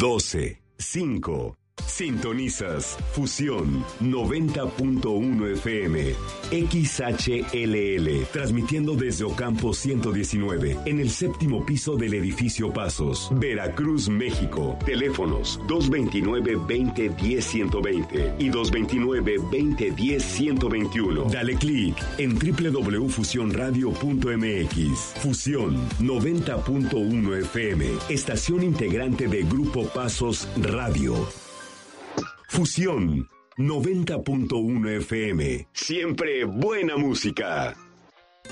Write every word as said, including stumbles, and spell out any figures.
doce, cinco. Sintonizas Fusión noventa punto uno F M, X H L L, transmitiendo desde Ocampo ciento diecinueve, en el séptimo piso del edificio Pasos, Veracruz, México. Teléfonos dos veintinueve, veinte, diez, ciento veinte y dos veintinueve, veinte, diez, ciento veintiuno. Dale clic en doble u doble u doble u punto fusión radio punto m x. Fusión noventa punto uno F M, estación integrante de Grupo Pasos Radio. Fusión noventa punto uno F M. Siempre buena música.